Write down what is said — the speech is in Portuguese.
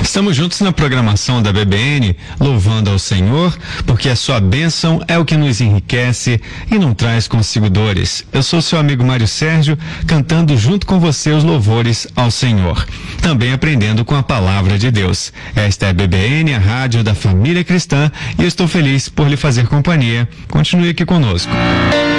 Estamos juntos na programação da BBN, louvando ao Senhor, porque a sua bênção é o que nos enriquece e não traz consigo dores. Eu sou seu amigo Mário Sérgio, cantando junto com você os louvores ao Senhor. Também aprendendo com a palavra de Deus. Esta é a BBN, a rádio da família cristã, e eu estou feliz por lhe fazer companhia. Continue aqui conosco.